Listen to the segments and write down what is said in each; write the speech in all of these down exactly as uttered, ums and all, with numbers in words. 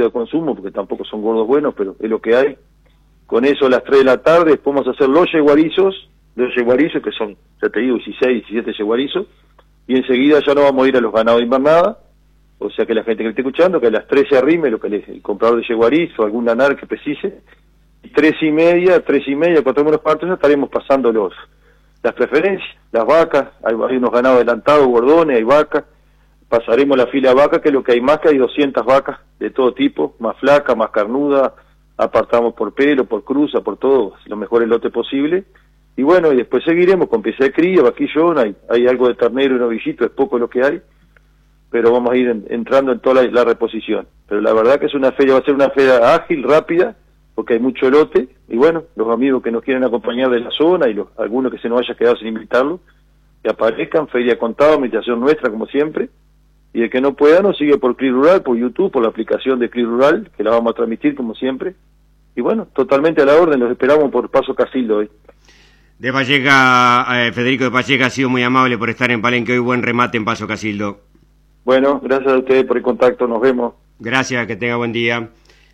medido de consumo, porque tampoco son gordos buenos, pero es lo que hay. Con eso a las tres de la tarde podemos hacer los yeguarizos, los yeguarizos que son, ya te digo, dieciséis, diecisiete yeguarizos, y enseguida ya no vamos a ir a los ganados de invernada, o sea que la gente que esté escuchando, que a las tres se arrime lo que le, el comprador de yeguarizo, algún lanar que precise, y tres y media, tres y media, cuatro menos cuarto, ya estaremos pasando los, las preferencias, las vacas, hay, hay unos ganados adelantados, gordones, hay vacas, pasaremos la fila de vacas, que es lo que hay más, que hay doscientas vacas de todo tipo, más flacas, más carnudas, apartamos por pelo, por cruza, por todo, lo mejor el lote posible, y bueno, y después seguiremos con pieza de cría, vaquillón, hay, hay algo de ternero y novillito, es poco lo que hay, pero vamos a ir en, entrando en toda la, la reposición. Pero la verdad que es una feria, va a ser una feria ágil, rápida, porque hay mucho lote, y bueno, los amigos que nos quieren acompañar de la zona, y los algunos que se nos haya quedado sin invitarlos, que aparezcan, feria contada, invitación nuestra, como siempre, y el que no pueda nos sigue por Clic Rural, por YouTube, por la aplicación de Clic Rural, que la vamos a transmitir como siempre, y bueno, totalmente a la orden, los esperamos por Paso Casildo hoy. De Valleca, eh, Federico de Valleca ha sido muy amable por estar en Palenque hoy, buen remate en Paso Casildo. Bueno, gracias a ustedes por el contacto, nos vemos. Gracias, que tenga buen día.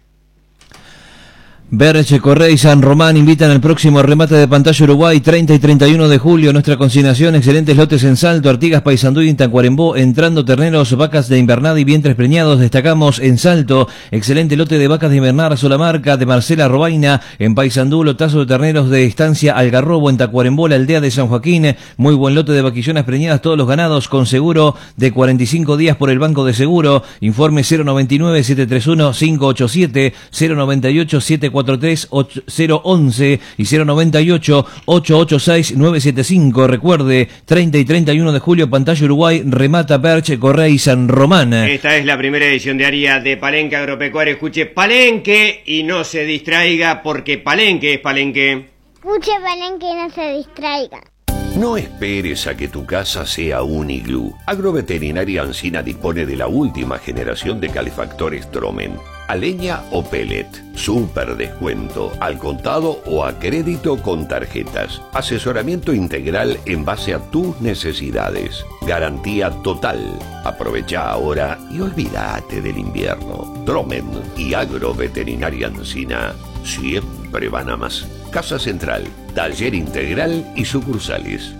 Berche, Correa y San Román invitan al próximo remate de Pantalla Uruguay, treinta y treinta y uno de julio. Nuestra consignación, excelentes lotes en Salto, Artigas, Paysandú y en Tacuarembó, entrando terneros, vacas de invernada y vientres preñados. Destacamos en Salto, excelente lote de vacas de invernada, sola marca, de Marcela Robaina. En Paysandú, lotazo de terneros de estancia Algarrobo. En Tacuarembó, la aldea de San Joaquín, muy buen lote de vaquillonas preñadas, todos los ganados con seguro de cuarenta y cinco días por el Banco de Seguro. Informe cero noventa y nueve, siete tres uno, cinco ocho siete, cero noventa y ocho, siete cuatro tres cero once y cero noventa y ocho, ocho ocho seis, nueve siete cinco. Recuerde, treinta y treinta y uno de julio, Pantalla Uruguay, remata Berche, Correa y San Román. Esta es la primera edición diaria de Palenque Agropecuario. Escuche Palenque y no se distraiga, porque Palenque es Palenque. Escuche Palenque y no se distraiga. No esperes a que tu casa sea un iglú. Agroveterinaria Ancina dispone de la última generación de calefactores Tromen. A leña o pellet. Super descuento. Al contado o a crédito con tarjetas. Asesoramiento integral en base a tus necesidades. Garantía total. Aprovecha ahora y olvídate del invierno. Tromen y Agroveterinaria Ancina siempre van a más. Casa Central, taller integral y sucursales.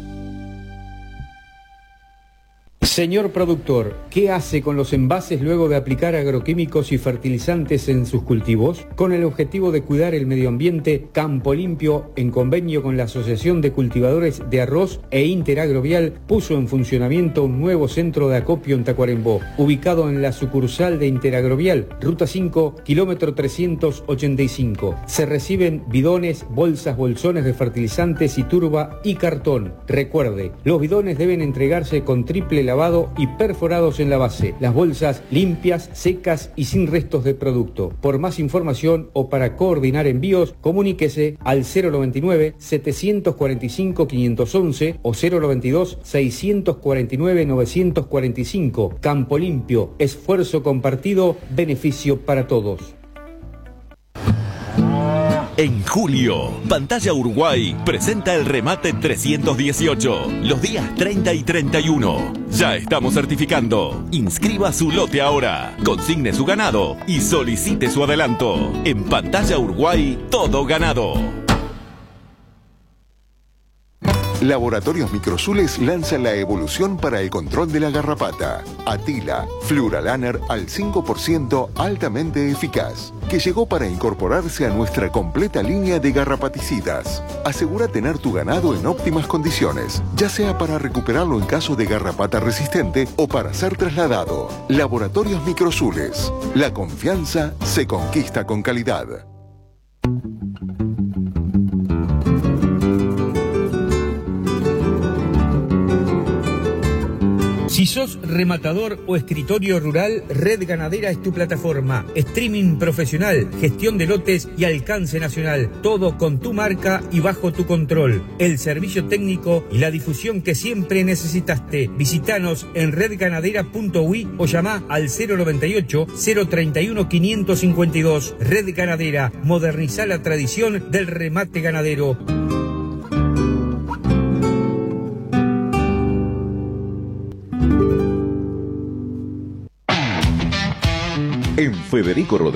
Señor productor, ¿qué hace con los envases luego de aplicar agroquímicos y fertilizantes en sus cultivos? Con el objetivo de cuidar el medio ambiente, Campo Limpio, en convenio con la Asociación de Cultivadores de Arroz e Interagrovial, puso en funcionamiento un nuevo centro de acopio en Tacuarembó, ubicado en la sucursal de Interagrovial, Ruta cinco, kilómetro trescientos ochenta y cinco. Se reciben bidones, bolsas, bolsones de fertilizantes y turba y cartón. Recuerde, los bidones deben entregarse con triple lavado y perforados en la base. Las bolsas limpias, secas y sin restos de producto. Por más información o para coordinar envíos, comuníquese al cero noventa y nueve, setecientos cuarenta y cinco, quinientos once o cero noventa y dos, seiscientos cuarenta y nueve, novecientos cuarenta y cinco. Campo Limpio, esfuerzo compartido, beneficio para todos. En julio, Pantalla Uruguay presenta el remate trescientos dieciocho, los días treinta y treinta y uno. Ya estamos certificando. Inscriba su lote ahora, consigne su ganado y solicite su adelanto. En Pantalla Uruguay, todo ganado. Laboratorios Microsules lanza la evolución para el control de la garrapata. Atila, Fluralaner al cinco por ciento altamente eficaz, que llegó para incorporarse a nuestra completa línea de garrapaticidas. Asegura tener tu ganado en óptimas condiciones, ya sea para recuperarlo en caso de garrapata resistente o para ser trasladado. Laboratorios Microsules. La confianza se conquista con calidad. Si sos rematador o escritorio rural, Red Ganadera es tu plataforma. Streaming profesional, gestión de lotes y alcance nacional. Todo con tu marca y bajo tu control. El servicio técnico y la difusión que siempre necesitaste. Visítanos en red ganadera punto u i o llama al cero noventa y ocho, cero treinta y uno, quinientos cincuenta y dos. Red Ganadera, moderniza la tradición del remate ganadero. En Federico Rodríguez